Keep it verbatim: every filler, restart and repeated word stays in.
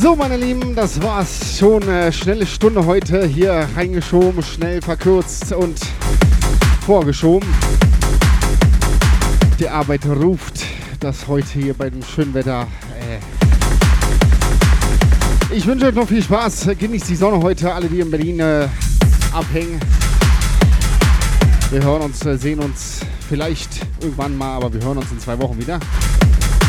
So, meine Lieben, das war's. Schon eine schnelle Stunde heute hier reingeschoben, schnell verkürzt und vorgeschoben. Die Arbeit ruft, das heute hier bei dem schönen Wetter. Äh ich wünsche euch noch viel Spaß. Genießt die Sonne heute, alle, die in Berlin äh, abhängen. Wir hören uns, äh, sehen uns vielleicht irgendwann mal, aber wir hören uns in zwei Wochen wieder.